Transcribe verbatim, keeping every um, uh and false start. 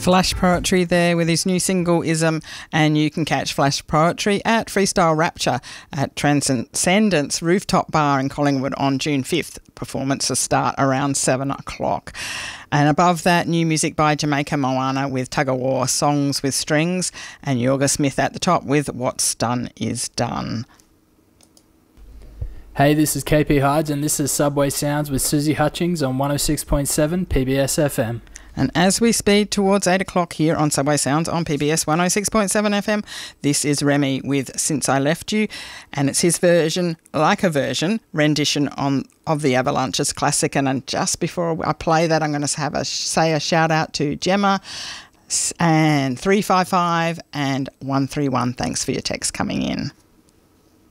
Flash Poetry there with his new single Ism, and you can catch Flash Poetry at Freestyle Rapture at Transcendence Rooftop Bar in Collingwood on June fifth. Performances start around seven o'clock. And above that, new music by Jamaica Moana with Tug of War, Songs with Strings, and Yorga Smith at the top with What's Done Is Done. Hey, this is K P Hydes, and this is Subway Sounds with Susie Hutchings on one oh six point seven P B S F M. And as we speed towards eight o'clock here on Subway Sounds on P B S one oh six point seven F M, this is Remy with Since I Left You, and it's his version, like a version, rendition on of the Avalanches classic. And just before I play that, I'm going to have a say a shout out to Gemma and three five five and one three one. Thanks for your text coming in.